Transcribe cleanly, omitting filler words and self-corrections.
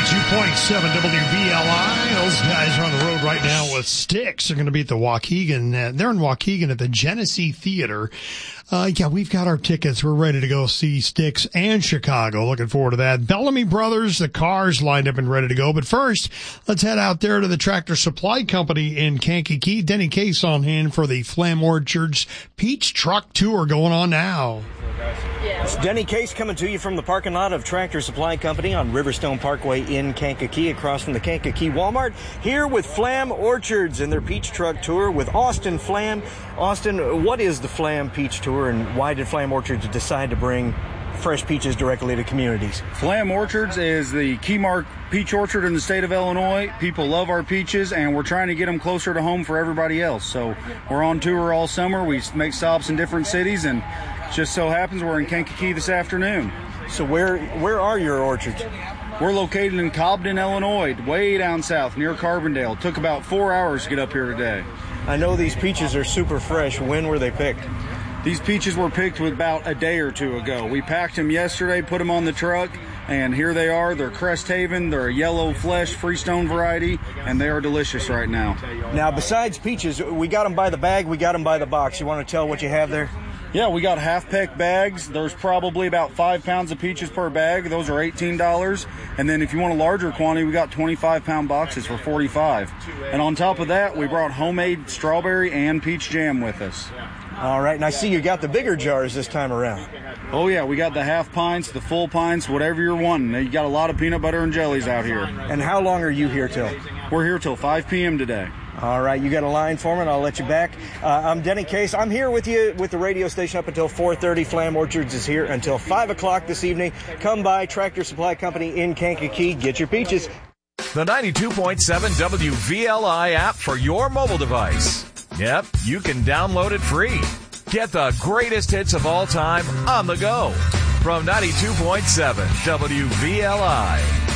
92.7 WVLI. Those guys are on the road right now with Styx. They're going to be at the Waukegan. They're in Waukegan at the Genesee Theater. We've got our tickets. We're ready to go see Styx and Chicago. Looking forward to that. Bellamy Brothers, the cars lined up and ready to go. But first, let's head out there to the Tractor Supply Company in Kankakee. Denny Case on hand for the Flam Orchards Peach Truck Tour going on now. It's Denny Case coming to you from the parking lot of Tractor Supply Company on Riverstone Parkway in Kankakee, across from the Kankakee Walmart. Here with Flam Orchards and their Peach Truck Tour with Austin Flam. Austin, what is the Flam Peach Tour, and why did Flam Orchards decide to bring fresh peaches directly to communities? Flam Orchards is the Keymark peach orchard in the state of Illinois. People love our peaches, and we're trying to get them closer to home for everybody else. So we're on tour all summer. We make stops in different cities, and just so happens we're in Kankakee this afternoon. So where are your orchards? We're located in Cobden, Illinois, way down south near Carbondale. It took about 4 hours to get up here today. I know these peaches are super fresh. When were they picked? These peaches were picked about a day or two ago. We packed them yesterday, put them on the truck, and here they are. They're Crest Haven. They're a yellow flesh Freestone variety, and they are delicious right now. Now, besides peaches, we got them by the bag, we got them by the box. You want to tell what you have there? Yeah, we got half-peck bags. There's probably about 5 pounds of peaches per bag. Those are $18. And then if you want a larger quantity, we got 25-pound boxes for $45. And on top of that, we brought homemade strawberry and peach jam with us. All right, and I see you got the bigger jars this time around. Oh, yeah, we got the half pints, the full pints, whatever you're wanting. You got a lot of peanut butter and jellies out here. And how long are you here till? We're here till 5 p.m. today. All right, you got a line for me, and I'll let you back. I'm Denny Case. I'm here with you with the radio station up until 4:30. Flam Orchards is here until 5 o'clock this evening. Come by Tractor Supply Company in Kankakee. Get your peaches. The 92.7 WVLI app for your mobile device. Yep, you can download it free. Get the greatest hits of all time on the go. From 92.7 WVLI.